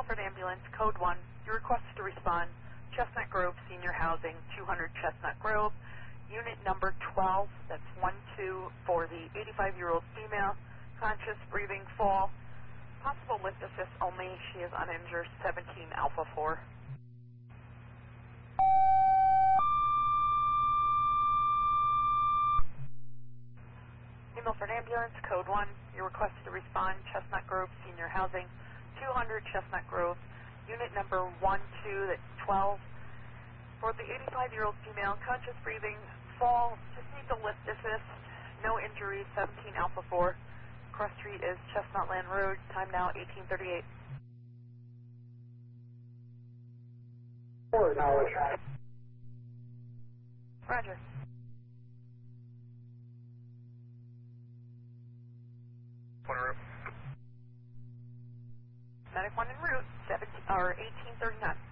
Milford Ambulance, Code 1. You're requested to respond. Chestnut Grove Senior Housing, 200 Chestnut Grove. Unit number 12, that's 1-2 for the 85-year-old female. Conscious, breathing, fall. Possible lift assist only. She is uninjured. 17 Alpha 4. New Milford Ambulance, Code 1. You're requested to respond. Chestnut Grove Senior Housing, 200 Chestnut Grove. Unit number 1-2, that's 12. For the 85-year-old female, conscious, breathing, fall. Just need the lift assist. No injuries. 17 Alpha 4. Cross street is Chestnut Land Road. Time now 18:38. Roger. Medic 1 en route. 1839.